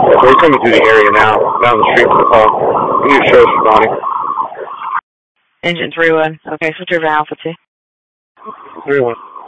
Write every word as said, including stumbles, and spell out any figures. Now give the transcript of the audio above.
We're coming through the area now, down the street from the call. We need to show us responding. Engine three one. Okay, switch over to Alpha two. three one.